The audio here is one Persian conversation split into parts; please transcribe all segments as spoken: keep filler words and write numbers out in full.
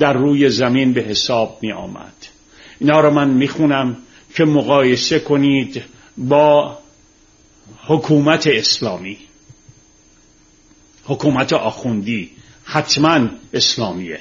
در روی زمین به حساب می آمد. اینا رو من می خونم که مقایسه کنید با حکومت اسلامی. حکومت آخوندی حتما اسلامیه.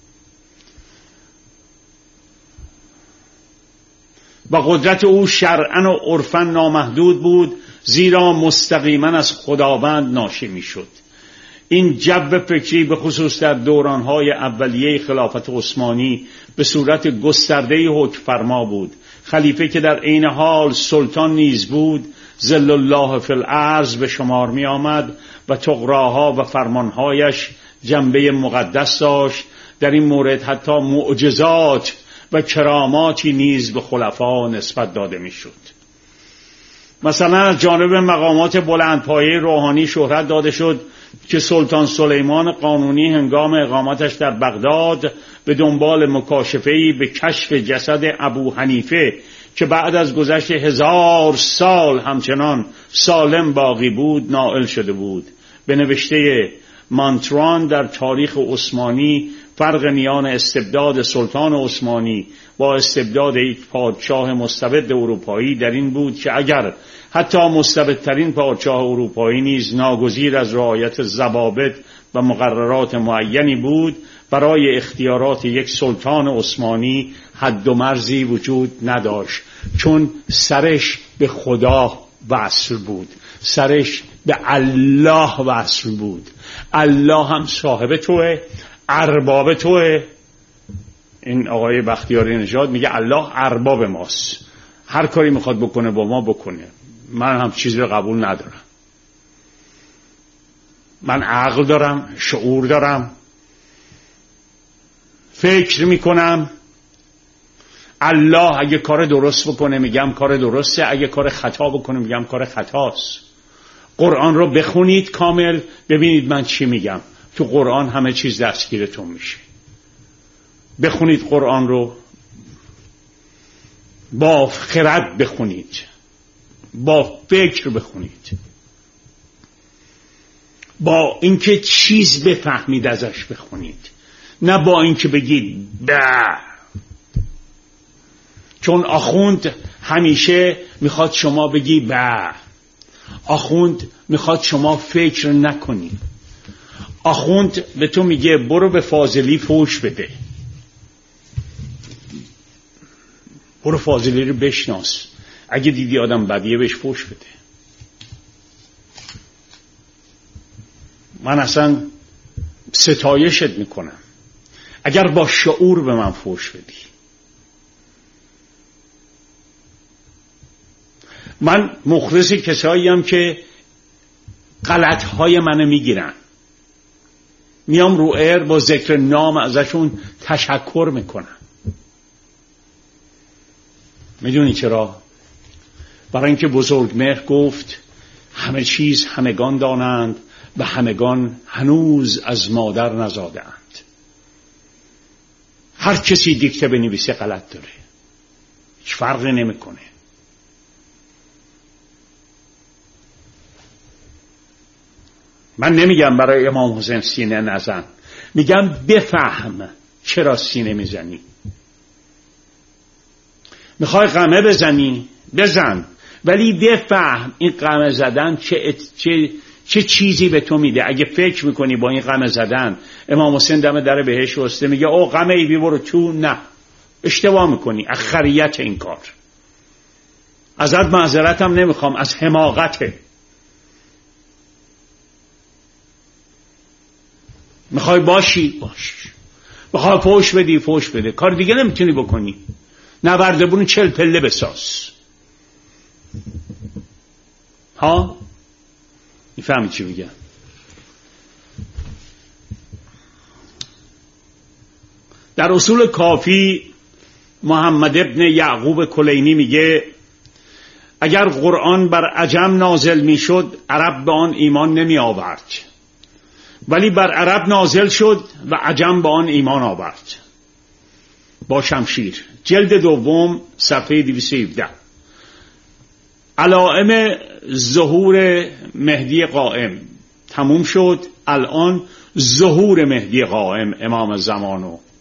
و قدرت او شرعاً و عرفاً نامحدود بود، زیرا مستقیما از خداوند ناشی می شد. این جو فکری به خصوص در دورانهای اولیه خلافت عثمانی به صورت گسترده حکم فرما بود. خلیفه که در عین حال سلطان نیز بود، ذل الله فی الارض به شمار می آمد و طغراها و فرمانهایش جنبه مقدس داشت. در این مورد حتی معجزات و کراماتی نیز به خلفا نسبت داده می شد. مثلا از جانب مقامات بلندپایه روحانی شهرت داده شد که سلطان سلیمان قانونی هنگام اقامتش در بغداد به دنبال مکاشفه‌ای به کشف جسد ابو حنیفه که بعد از گذشت هزار سال همچنان سالم باقی بود نائل شده بود. به نوشته مانتران در تاریخ عثمانی فرق میان استبداد سلطان عثمانی با استبداد یک پادشاه مستبد اروپایی در این بود که اگر حتی مستبدترین پادشاه اروپایی نیز ناگزیر از رعایت ضوابط و مقررات معینی بود، برای اختیارات یک سلطان عثمانی حد و مرزی وجود نداشت، چون سرش به خدا وصل بود، سرش به الله وصل بود. الله هم صاحب توه، ارباب توه. این آقای بختیاری نژاد میگه الله ارباب ماست، هر کاری میخواد بکنه با ما بکنه. من هم چیزی رو قبول ندارم. من عقل دارم، شعور دارم، فکر میکنم. الله اگه کار درست بکنه میگم کار درسته، اگه کار خطا بکنه میگم کار خطاست. قرآن رو بخونید کامل، ببینید من چی میگم. تو قرآن همه چیز دستگیرتون میشه. بخونید قرآن رو، با خرد بخونید، با فکر بخونید، با اینکه چیز بفهمید ازش بخونید، نه با اینکه بگید به. چون آخوند همیشه میخواد شما بگی به. آخوند میخواد شما فکر نکنی. آخوند به تو میگه برو به فاضلی فوش بده، برو فاضلی رو بشناس، اگه دیدی آدم بدیه بهش فوش بده. من اصلا ستایشت میکنم اگر با شعور به من فوش بدی. من مخلص کسایی هم که غلطهای منو میگیرن، میام رو ایر با ذکر نام ازشون تشکر میکنم. میدونی چرا؟ برای اینکه بزرگمهر گفت همه چیز همگان دانند و همگان هنوز از مادر نزادند. هر کسی دیکته بنویسه غلط داره، هیچ فرقی نمیکنه. من نمیگم برای امام حسین سینه نزن، میگم بفهم چرا سینه میزنی. میخوای قمه بزنی بزن، ولی بفهم این قمه زدن چه, چه, چه چیزی به تو میده. اگه فکر میکنی با این قمه زدن امام حسین دم در بهشت واسطه میگه او قمه ای بی برو تو، نه، اشتباه میکنی. اخریت این کار. ازت معذرتم نمیخوام، از حماقته. میخوای باشی باش، میخوای فوش بدی فوش بده، کار دیگه نمیتونی بکنی. نوردبون چل پله بساز. ها میفهمی چی میگم؟ در اصول کافی محمد ابن یعقوب کلینی میگه اگر قرآن بر عجم نازل میشد عرب به آن ایمان نمی آورد، ولی بر عرب نازل شد و عجم به آن ایمان آورد. با شمشیر، جلد دوم، صفحه دویست و هفده. علائم ظهور مهدی قائم تموم شد. الان ظهور مهدی قائم امام زمانو